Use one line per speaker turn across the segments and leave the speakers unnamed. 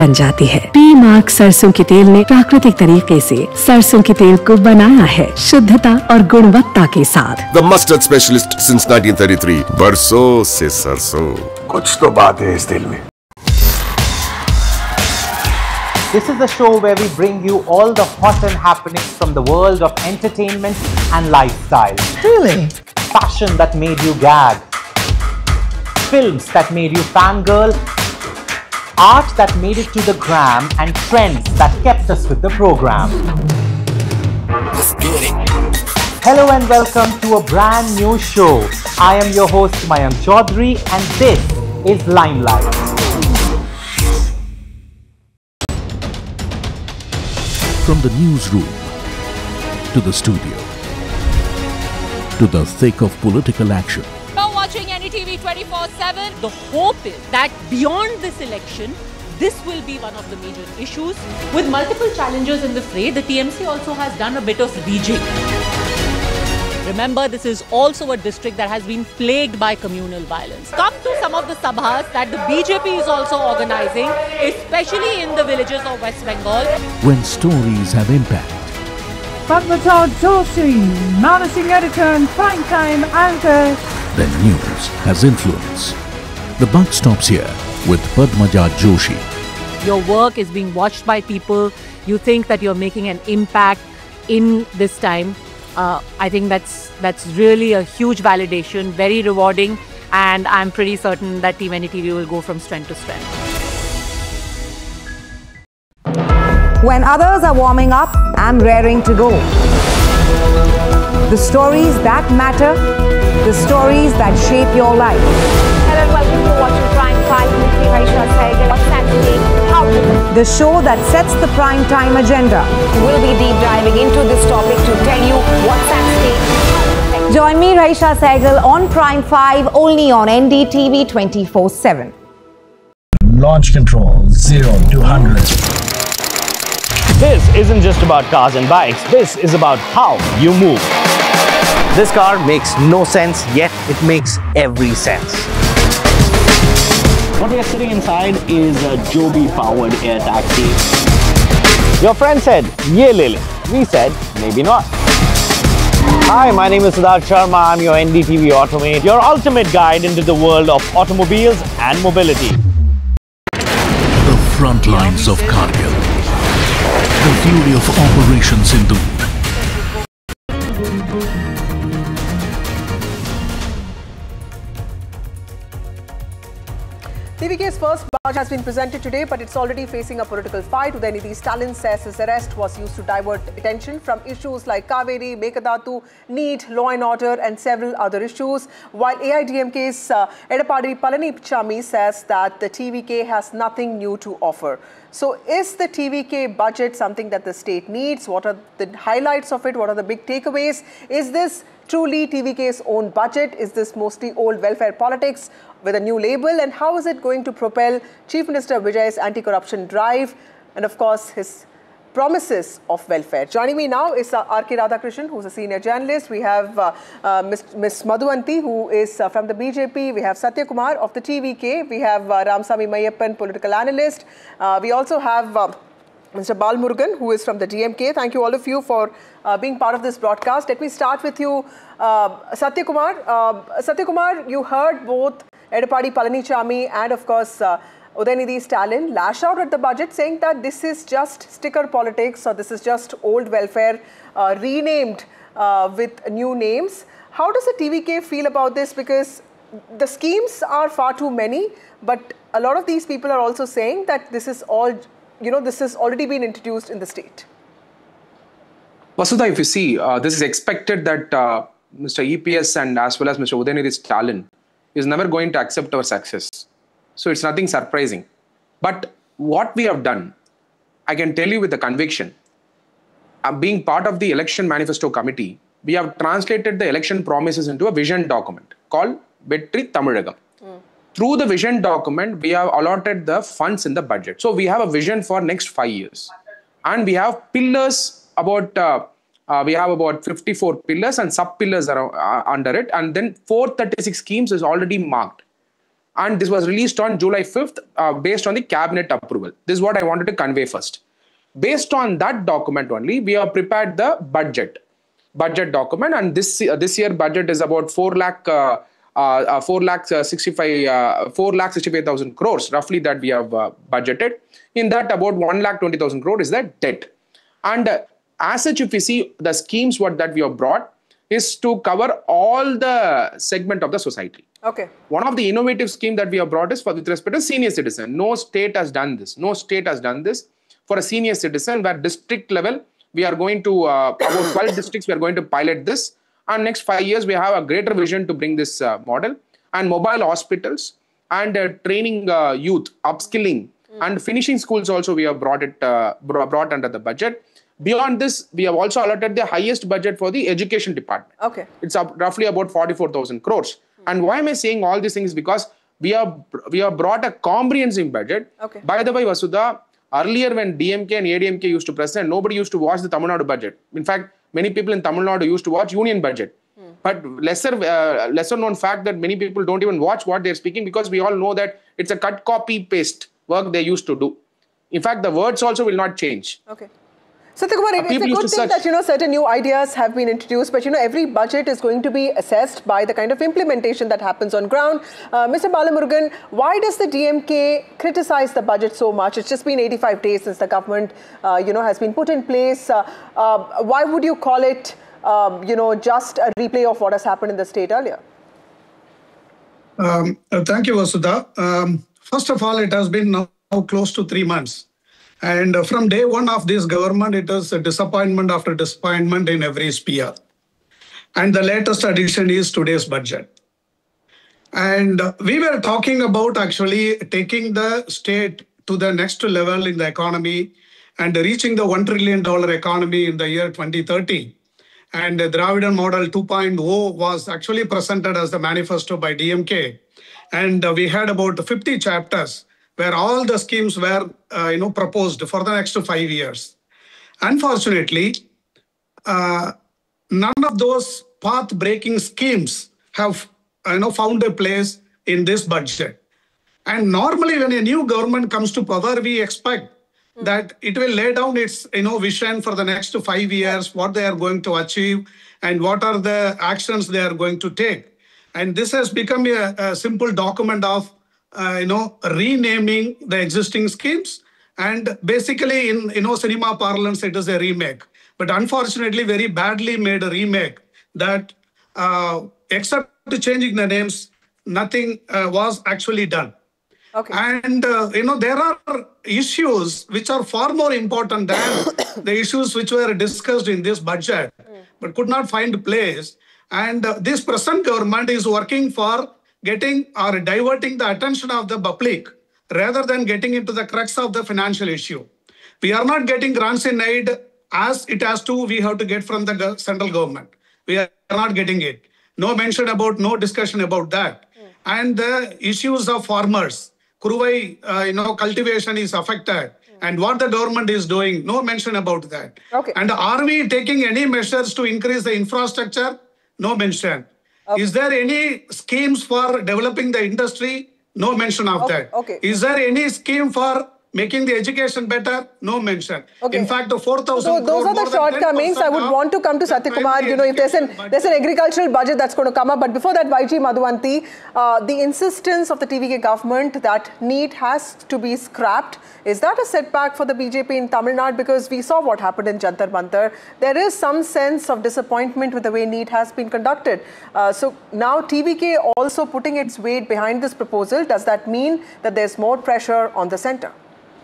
बन जाती है। पी मार्क सरसों के तेल ने प्राकृतिक तरीके से सरसों के तेल को बनाया है शुद्धता और गुणवत्ता के साथ।
The mustard specialist since 1933. बरसों से सरसों।
कुछ तो बात है इस दिल में।
This is the show where we bring you all the hot and happenings from the world of entertainment and lifestyle.
Really?
Fashion that made you gag. Films that made you fangirl. Art that made it to the gram, and trends that kept us with the program.
Let's get it.
Hello and welcome to a brand new show. I am your host Mayank Chaudhary and this is Limelight.
From the newsroom to the studio to the thick of political action.
Now watching NDTV 24/7. The hope is that beyond this election, this will be one of the major issues. With multiple challengers in the fray, the TMC also has done a bit of rejigging. Remember, this is also a district that has been plagued by communal violence. Come to some of the sabhas that the BJP is also organizing, especially in the villages of West Bengal.
When stories have impact.
Padmaja Joshi, managing editor and primetime anchor.
Then news has influence. The buck stops here with Padmaja Joshi.
Your work is being watched by people. You think that you're making an impact in this time. I think that's really a huge validation, very rewarding, and I'm pretty certain that Team NDTV will go from strength to strength.
When others are warming up, I'm raring to go. The stories that matter, the stories that shape your life.
Hello and welcome to watching Prime 5 with me, Raisha Sehgal. What's actually happening?
The show that sets the prime time agenda.
We'll be deep diving into this topic to tell you what's at stake.
Join me, Raisha Sehgal, on Prime 5, only on NDTV 24/7.
Launch control 0 to 100.
This isn't just about cars and bikes, this is about how you move. This car makes no sense, yet it makes every sense. What we are sitting inside is a Joby-powered air taxi. Your friend said, "Ye le le." We said, maybe not. Hi, my name is Siddharth Sharma. I'm your NDTV Automate, your ultimate guide into the world of automobiles and mobility.
The front lines of Kargil. The fury of Operation Sindoor.
TVK's first budget has been presented today, but it's already facing a political fight. Udayinidhi Stalin says his arrest was used to divert attention from issues like Kaveri, Mekadatu, NEET, law and order, and several other issues. While AIDMK's Edappadi Palanichami says that the TVK has nothing new to offer. So is the TVK budget something that the state needs? What are the highlights of it? What are the big takeaways? Is this truly TVK's own budget? Is this mostly old welfare politics with a new label? And how is it going to propel Chief Minister Vijay's anti-corruption drive and, of course, his promises of welfare? Joining me now is R.K. Radhakrishnan, who's a senior journalist. We have Ms. Madhuvanti, who is from the BJP. We have Satya Kumar of the TVK. We have Ramsamy Mayappan, political analyst. We also have Mr. Balmurugan, who is from the DMK. Thank you all of you for being part of this broadcast. Let me start with you, Satya Kumar. Satya Kumar, you heard both Edappadi Palanichami and, of course, Udayinidhi Stalin lash out at the budget, saying that this is just sticker politics, or this is just old welfare renamed with new names. How does the TVK feel about this? Because the schemes are far too many, but a lot of these people are also saying that this is all, this has already been introduced in the state.
Vasudha, if you see, this is expected that Mr. EPS and as well as Mr. Udayinidhi Stalin is never going to accept our success. So it's nothing surprising. But what we have done, I can tell you with the conviction, being part of the election manifesto committee, we have translated the election promises into a vision document called Vetri Tamilagam. Through the vision document, we have allotted the funds in the budget. So we have a vision for next 5 years. And we have pillars about, we have about 54 pillars and sub-pillars under it. And then 436 schemes is already marked. And this was released on July 5th based on the cabinet approval. This is what I wanted to convey first. Based on that document only, we have prepared the budget document, and this year budget is about 4,65,000 crores roughly that we have budgeted. In that, about 1,20,000 crore is the debt. And as such, if we see the schemes that we have brought is to cover all the segment of the society.
Okay.
One of the innovative scheme that we have brought is with respect to senior citizen. No state has done this. No state has done this for a senior citizen, where district level, we are going to, about 12 districts, we are going to pilot this. And next 5 years, we have a greater vision to bring this model. And mobile hospitals and training youth, upskilling, and finishing schools also we have brought under the budget. Beyond this, we have also allotted the highest budget for the education department.
Okay.
It's roughly about 44,000 crores. And why am I saying all these things? Because we have brought a comprehensive budget.
Okay.
By the way, Vasudha, earlier when DMK and ADMK used to present, nobody used to watch the Tamil Nadu budget. In fact, many people in Tamil Nadu used to watch union budget. But lesser known fact that many people don't even watch what they're speaking, because we all know that it's a cut, copy, paste work they used to do. In fact, the words also will not change.
Okay. Satyakumar, it's a good thing that, certain new ideas have been introduced, but, every budget is going to be assessed by the kind of implementation that happens on ground. Mr. Balamurugan, why does the DMK criticize the budget so much? It's just been 85 days since the government, has been put in place. Why would you call it, just a replay of what has happened in the state earlier?
Thank you, Vasudha. First of all, it has been now close to 3 months. And from day one of this government, it is a disappointment after disappointment in every sphere. And the latest addition is today's budget. And we were talking about actually taking the state to the next level in the economy and reaching the $1 trillion economy in the year 2030. And the Dravidian Model 2.0 was actually presented as the manifesto by DMK. And we had about 50 chapters where all the schemes were proposed for the next 5 years. Unfortunately, none of those path-breaking schemes have found a place in this budget. And normally when a new government comes to power, we expect that it will lay down its vision for the next 5 years, what they are going to achieve, and what are the actions they are going to take. And this has become a simple document of renaming the existing schemes, and basically in cinema parlance it is a remake, but unfortunately very badly made a remake that except changing the names, nothing was actually done.
Okay.
And there are issues which are far more important than the issues which were discussed in this budget but could not find place. And this present government is working for getting or diverting the attention of the public rather than getting into the crux of the financial issue. We are not getting grants in aid as it has to, we have to get from the central government. We are not getting it. No mention about, no discussion about that. And the issues of farmers, Kuruvai, cultivation is affected. And what the government is doing, no mention about that.
Okay.
And are we taking any measures to increase the infrastructure? No mention. Okay. Is there any schemes for developing the industry? No mention of that.
Okay.
Is there any scheme for making the education better? No mention.
Okay.
In fact, the 4,000
So those are the shortcomings. I would want to come to Satyakumar. If there's an agricultural budget that's going to come up. But before that, YG Madhuvanti, the insistence of the TVK government that NEET has to be scrapped, is that a setback for the BJP in Tamil Nadu? Because we saw what happened in Jantar Mantar. There is some sense of disappointment with the way NEET has been conducted. So now TVK also putting its weight behind this proposal. Does that mean that there's more pressure on the centre?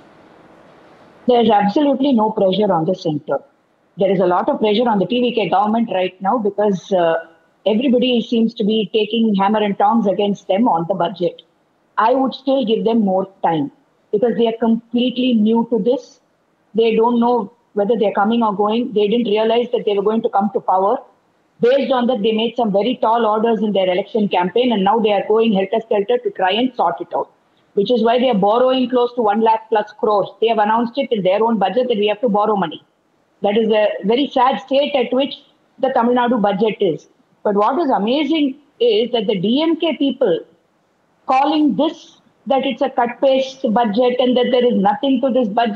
There's absolutely no pressure on the centre. There is a lot of pressure on the TVK government right now because everybody seems to be taking hammer and tongs against them on the budget. I would still give them more time because they are completely new to this. They don't know whether they're coming or going. They didn't realize that they were going to come to power. Based on that, they made some very tall orders in their election campaign, and now they are going helter-skelter to try and sort it out, which is why they are borrowing close to 1 lakh plus crores. They have announced it in their own budget that we have to borrow money. That is a very sad state at which the Tamil Nadu budget is. But what is amazing is that the DMK people calling this that it's a cut-paste budget and that there is nothing to this budget.